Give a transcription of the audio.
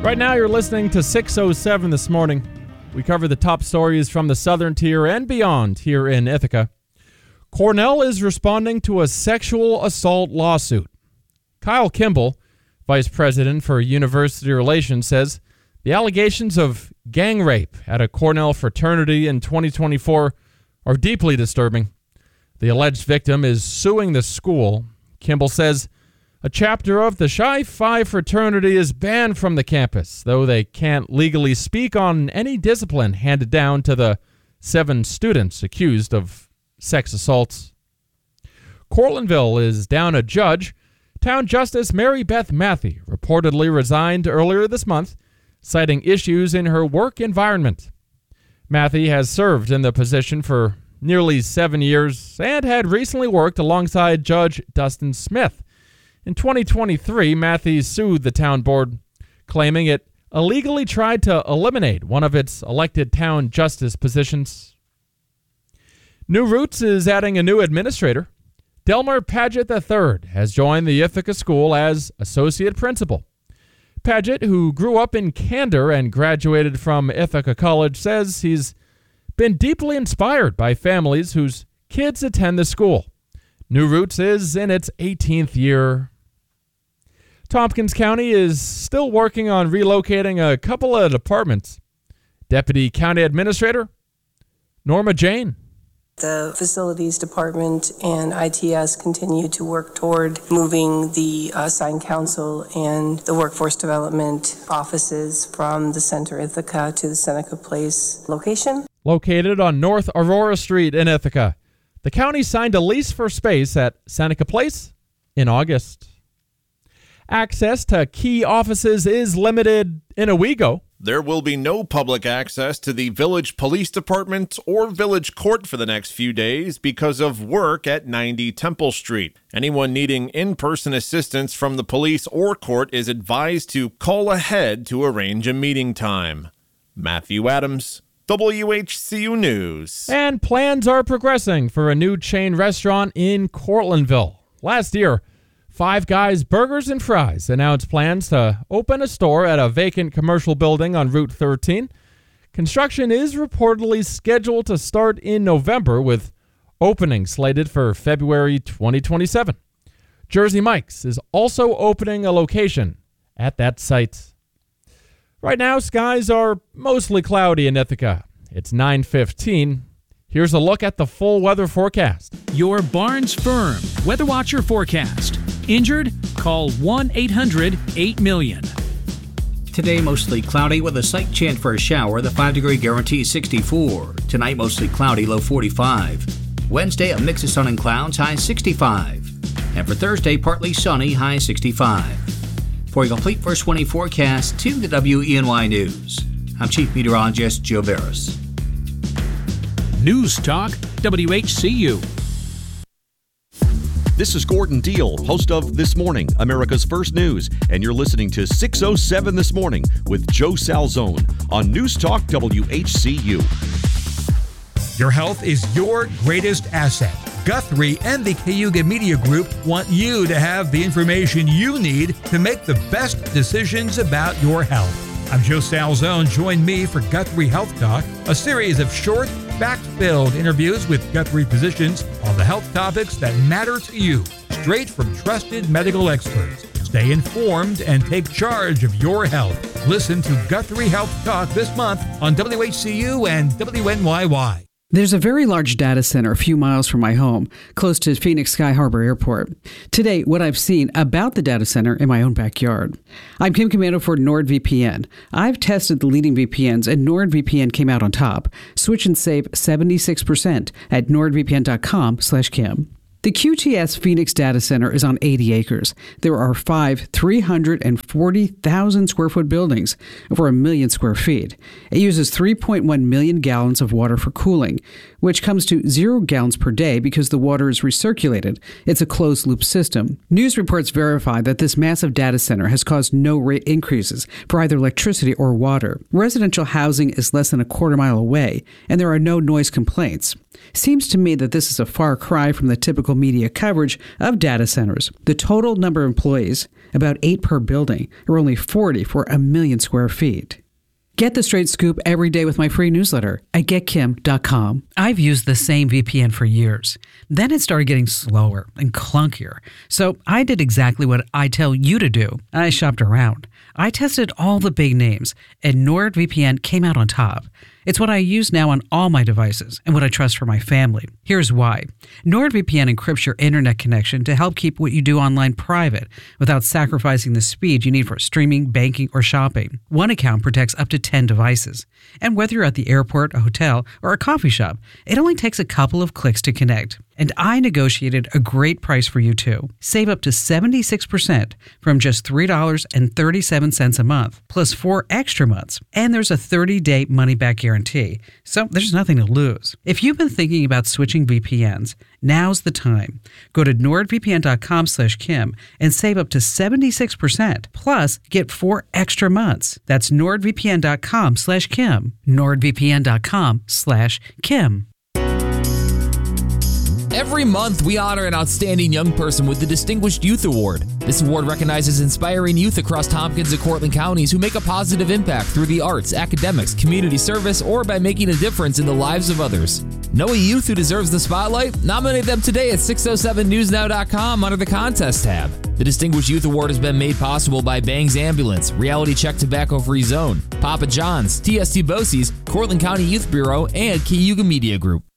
Right now, you're listening to 607 this morning. We cover the top stories from the Southern Tier and beyond here in Ithaca. Cornell is responding to a sexual assault lawsuit. Kyle Kimball, Vice President for University Relations, says the allegations of gang rape at a Cornell fraternity in 2024 are deeply disturbing. The alleged victim is suing the school. Kimball says a chapter of the Chi Phi fraternity is banned from the campus, though they can't legally speak on any discipline handed down to the 7 students accused of sex assaults. Cortlandville is down a judge. Town Justice Mary Beth Matthey reportedly resigned earlier this month, citing issues in her work environment. Matthey has served in the position for nearly 7 years and had recently worked alongside Judge Dustin Smith. In 2023, Matthey sued the town board, claiming it illegally tried to eliminate one of its elected town justice positions. New Roots is adding a new administrator. Delmer Paget III has joined the Ithaca School as associate principal. Paget, who grew up in Candor and graduated from Ithaca College, says he's been deeply inspired by families whose kids attend the school. New Roots is in its 18th year. Tompkins County is still working on relocating a couple of departments. Deputy County Administrator Norma Jane. The Facilities Department and ITS continue to work toward moving the Sign Council and the Workforce Development offices from the Center Ithaca to the Seneca Place location. Located on North Aurora Street in Ithaca, the county signed a lease for space at Seneca Place in August. Access to key offices is limited in Owego. There will be no public access to the Village Police Department or Village Court for the next few days because of work at 90 Temple Street. Anyone needing in-person assistance from the police or court is advised to call ahead to arrange a meeting time. Matthew Adams, WHCU News. And plans are progressing for a new chain restaurant in Cortlandville. Last year, Five Guys Burgers and Fries announced plans to open a store at a vacant commercial building on Route 13. Construction is reportedly scheduled to start in November, with opening slated for February 2027. Jersey Mike's is also opening a location at that site. Right now, skies are mostly cloudy in Ithaca. It's 9:15. Here's a look at the full weather forecast. Your Barnes Firm Weather Watcher forecast. Injured? Call 1-800-8-MILLION. Today, mostly cloudy with a slight chance for a shower. The 5-degree guarantee 64. Tonight, mostly cloudy, low 45. Wednesday, a mix of sun and clouds, high 65. And for Thursday, partly sunny, high 65. For a complete first 20 forecast, tune to WENY News. I'm Chief Meteorologist Joe Barris. News Talk, WHCU. This is Gordon Deal, host of This Morning, America's First News, and you're listening to 607 This Morning with Joe Salzone on News Talk WHCU. Your health is your greatest asset. Guthrie and the Cayuga Media Group want you to have the information you need to make the best decisions about your health. I'm Joe Salzone. Join me for Guthrie Health Talk, a series of short, fact-filled interviews with Guthrie physicians on the health topics that matter to you, straight from trusted medical experts. Stay informed and take charge of your health. Listen to Guthrie Health Talk this month on WHCU and WNYY. There's a very large data center a few miles from my home, close to Phoenix Sky Harbor Airport. Today, what I've seen about the data center in my own backyard. I'm Kim Commando for NordVPN. I've tested the leading VPNs, and NordVPN came out on top. Switch and save 76% at nordvpn.com/Kim. The QTS Phoenix Data Center is on 80 acres. There are 5 340,000 square foot buildings, over 1 million square feet. It uses 3.1 million gallons of water for cooling, which comes to 0 gallons per day because the water is recirculated. It's a closed-loop system. News reports verify that this massive data center has caused no rate increases for either electricity or water. Residential housing is less than a quarter mile away, and there are no noise complaints. Seems to me that this is a far cry from the typical media coverage of data centers. The total number of employees, about 8 per building, are only 40 for 1 million square feet. Get the straight scoop every day with my free newsletter at getkim.com. I've used the same VPN for years. Then it started getting slower and clunkier. So I did exactly what I tell you to do. I shopped around. I tested all the big names, and NordVPN came out on top. It's what I use now on all my devices and what I trust for my family. Here's why. NordVPN encrypts your internet connection to help keep what you do online private without sacrificing the speed you need for streaming, banking, or shopping. One account protects up to 10 devices. And whether you're at the airport, a hotel, or a coffee shop, it only takes a couple of clicks to connect. And I negotiated a great price for you too. Save up to 76% from just $3.37 a month, plus 4 extra months. And there's a 30-day money-back guarantee, so there's nothing to lose. If you've been thinking about switching VPNs, now's the time. Go to nordvpn.com/Kim and save up to 76%, plus get 4 extra months. That's nordvpn.com/Kim. nordvpn.com/Kim. Every month, we honor an outstanding young person with the Distinguished Youth Award. This award recognizes inspiring youth across Tompkins and Cortland counties who make a positive impact through the arts, academics, community service, or by making a difference in the lives of others. Know a youth who deserves the spotlight? Nominate them today at 607newsnow.com under the Contest tab. The Distinguished Youth Award has been made possible by Bangs Ambulance, Reality Check Tobacco Free Zone, Papa John's, TST Bosie's, Cortland County Youth Bureau, and Cayuga Media Group.